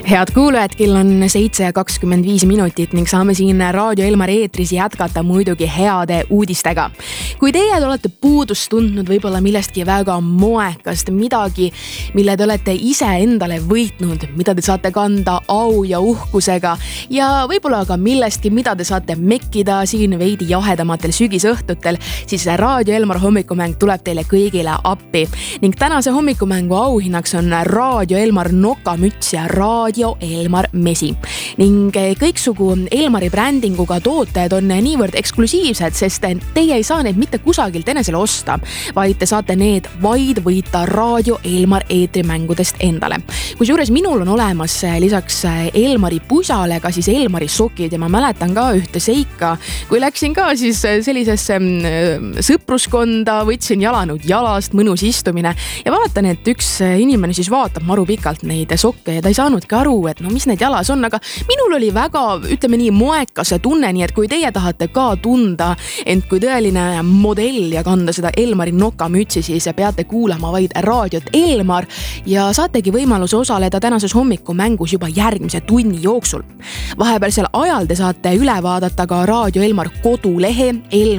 Head kuulajad, kell on 7:25 ning saame siin Raadio Elmar eetris jätkata muidugi heade uudistega. Kui teie olete puudust tundnud võib-olla millestki väga moekast, midagi, mille te olete ise endale võitnud, mida te saate kanda au ja uhkusega ja võib-olla ka millestki, mida te saate mekkida siin veidi jahedamatel sügisõhtutel, siis Raadio Elmar hommikumäng tuleb teile kõigile appi. Ning tänase hommikumängu auhinnaks on Raadio Elmar nokamüts ja Raadio Elmar mesi. Ning kõiksugu Elmari brändinguga tooted on niivõrd eksklusiivsed, sest teie ei saa neid mitte kusagilt enesele osta, vaid te saate need vaid võita Raadio Elmar eetrimängudest endale. Kusjuures minul on olemas lisaks Elmari pusale ka siis Elmari sokid ja ma mäletan ka ühte seika, kui läksin ka siis sellisesse sõpruskonda, võtsin jalanõud jalast, mõnus istumine ja vaatan, et üks inimene siis vaatab maru pikalt neid sokke ja ta ei saanudki aru, et no mis need jalas on, aga minul oli väga, ütleme nii, moekase tunne, nii et kui teie tahate ka tunda ent kui tõeline modell ja kanda seda Elmari nokamütsi, siis peate kuulama vaid Raadiot Elmar ja saategi võimaluse osaleda tänases hommikumängus juba järgmise tunni jooksul. Vahepealsel ajal te saate üle vaadata ka Raadio Elmar kodulehe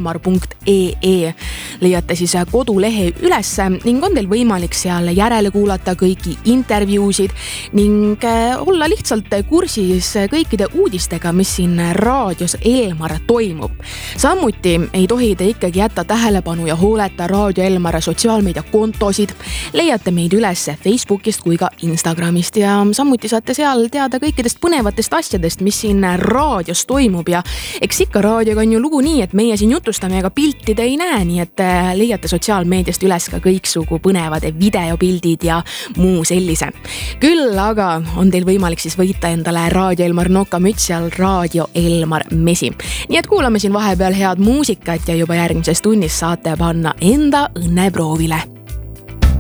elmar.ee. Leiate siis kodulehe ülesse ning on teil võimalik seal järele kuulata kõiki intervjuusid ning olla lihtsalt kursis kõikide uudistega, mis siin Raadios Elmar toimub. Samuti ei tohi te ikkagi jätta tähelepanu ja hooleta Raadio Elmar sotsiaalmeedia kontosid. Leiate meid üles Facebookist kui ka Instagramist ja samuti saate seal teada kõikidest põnevatest asjadest, mis siin raadios toimub ja eks ikka raadioga on ju lugu nii, et meie siin jutustame ja ka piltide ei näe, nii et leiate sotsiaalmeediast üles ka kõiksugu põnevad videopildid ja muu sellise. Küll aga on teil võimalik siis võita endale Raadio Elmar nokamüts ja Raadio Elmar mesi. Nii et kuulame siin vahepeal head muusikat ja juba järgmises tunnis saate panna enda õnneproovile.